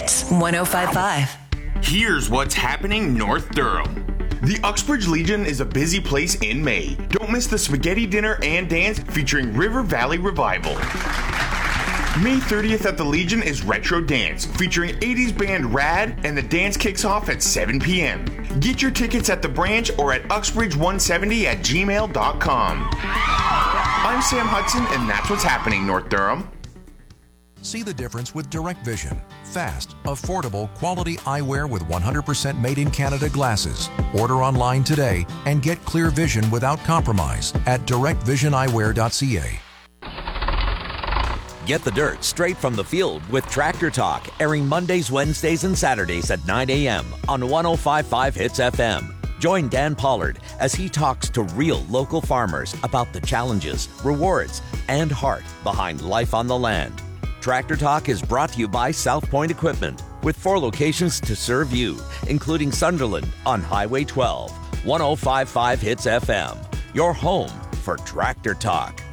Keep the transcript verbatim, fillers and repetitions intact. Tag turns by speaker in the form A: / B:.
A: Hits one oh five point five.
B: Here's what's happening North Durham. The Uxbridge Legion is a busy place in May. Don't miss the spaghetti dinner and dance featuring River Valley Revival. May thirtieth at the Legion is Retro Dance featuring eighties band Rad, and the dance kicks off at seven p.m. Get your tickets at the branch or at uxbridge one seventy at gmail dot com. I'm Sam Hudson, and that's what's happening North Durham.
C: See the difference with Direct Vision. Fast, affordable, quality eyewear with one hundred percent made in Canada glasses. Order online today and get clear vision without compromise at direct vision eyewear dot c a.
D: Get the dirt straight from the field with Tractor Talk, airing Mondays, Wednesdays, and Saturdays at nine a.m. on one oh five point five Hits F M. Join Dan Pollard as he talks to real local farmers about the challenges, rewards, and heart behind life on the land. Tractor Talk is brought to you by South Point Equipment, with four locations to serve you, including Sunderland on Highway twelve. one oh five point five Hits F M, your home for Tractor Talk.